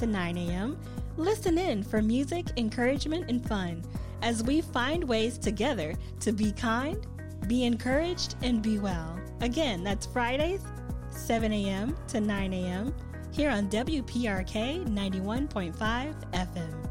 to 9 a.m., listen in for music, encouragement, and fun as we find ways together to be kind, be encouraged, and be well. Again, that's Fridays, 7 a.m. to 9 a.m. here on WPRK 91.5 FM.